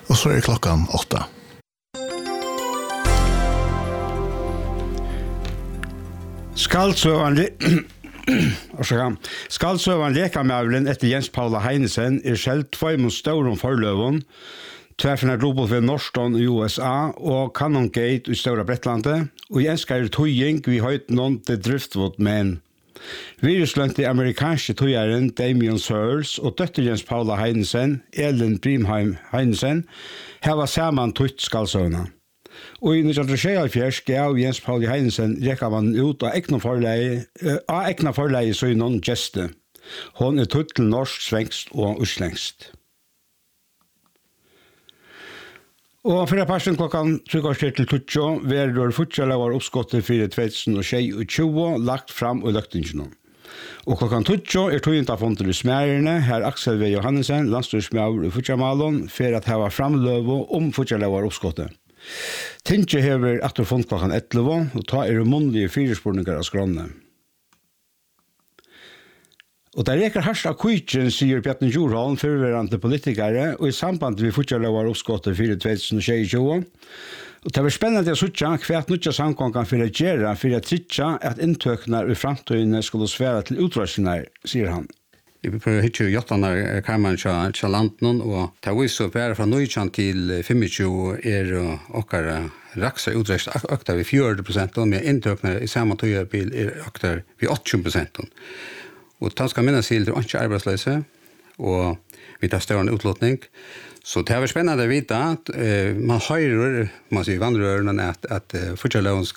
Och så är klockan 8. Skaldsøvan lekamævlen etter Jens Paula Heinesen selv tvøymon stauron forløvon, tverfina Global ved Norston i USA og Canongate i Stora Bretlandet, og jenskar tøying vi høyt noen til driftwood menn. Viruslønte amerikanske tøyaren Damien Searles og døtter Jens Paula Heinesen, Ellen Brimheim Heinesen, hava saman tøyt skaldsøvna. Og i 1976 gav Jens Pauli Heinesen rekavann ut av egna forleie så noen geste. Hon tøtt til norsk, svengst og uslengst. Og for parsten klokkan 3:00 til 20 verður futsalauar uppskottet for 2022 lagt fram og løgtingene. Og klokkan 20 tøyintafonter i smærene, her Aksel V. Johannesen, landstyrsmauer i futsalmalon, for at hava framløvo futsalauar uppskottet. Tinge hever etter fond klokkan 11, og ta munnlige firespurningar av skrånne. Og det reker harst av kujtjen, sier Bjartne Jorholm, førverande politikere, og i samband vi futsalauar uppskottet for 2022. Og det var spennende å sutja hvert nødja samkongan for å gjøre, for å tritja at inntøknar i framtøyene skulle svære til utrøsninger, sier han. Vi prøver hitje jottarna kammeren til landen, og det viser bare fra 19 til 25 okkar raksa utreist økta vi 40%, og med inntøknar i samme tøyerbil økta vi 80%. Og det skal minnes til det er ikke arbeidsløse, og vi tar større utlåtning. Så det var spennende å vite at man høyrer, man sier vandrørene, at futsalauens